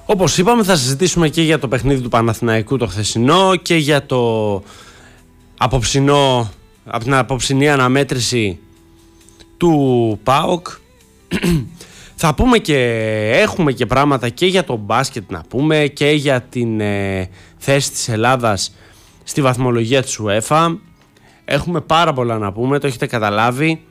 Όπως είπαμε, θα συζητήσουμε και για το παιχνίδι του Παναθηναϊκού το χθεσινό και για το απόψινό, από την απόψινή αναμέτρηση του ΠΑΟΚ. Θα πούμε και έχουμε και πράγματα και για το μπάσκετ να πούμε και για την θέση της Ελλάδας στη βαθμολογία της UEFA. Έχουμε πάρα πολλά να πούμε, το έχετε καταλάβει.